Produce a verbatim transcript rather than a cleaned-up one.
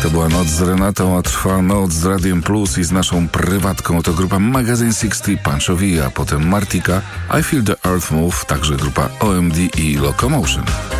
To była Noc z Renatą, a trwa Noc z Radiem Plus i z naszą prywatką. To grupa Magazine sześćdziesiąt, Panchowi, a potem Martika, I Feel the Earth Move, także grupa O M D i Locomotion.